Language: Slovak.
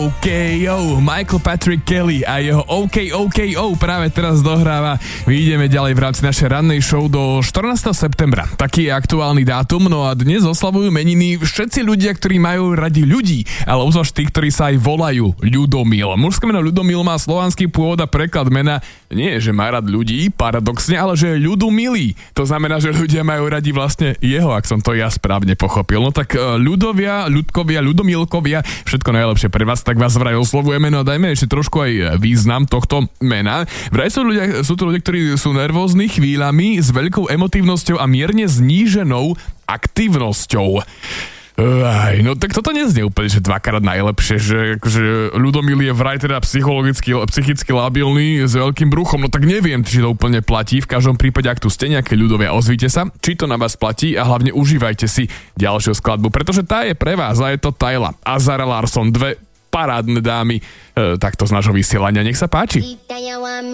OKO, Michael Patrick Kelly a jeho OKO práve teraz dohráva. My ideme ďalej v rámci našej rannej show do 14. septembra. Taký je aktuálny dátum, no a dnes oslavujú meniny všetci ľudia, ktorí majú radi ľudí, ale obzvlášť tí, ktorí sa aj volajú Ľudomil. Mužské meno Ľudomil má slovanský pôvod a preklad mena nie je, že má rád ľudí, paradoxne, ale že je ľudumilý. To znamená, že ľudia majú radi vlastne jeho, ak som to ja správne pochopil. No tak ľudovia, ľudkovia, ľudomilkovia, všetko najlepšie pre vás, tak vás vraj oslovujeme, no a dajme ešte trošku aj význam tohto mena. Vraj sú to ľudia, ktorí sú nervózni chvíľami, s veľkou emotívnosťou a mierne zníženou aktívnosťou. No tak toto neznie úplne, že dvakrát najlepšie, že akože Ľudomil je vraj teda psychicky labilný s veľkým bruchom, no tak neviem, či to úplne platí. V každom prípade, ak tu ste nejaké ľudovia, ozvite sa, či to na vás platí a hlavne užívajte si ďalšiu skladbu, pretože tá je pre vás a je to Tyla a Zara Larsson, dve parádne dámy takto z nášho vysielania. Nech sa páči.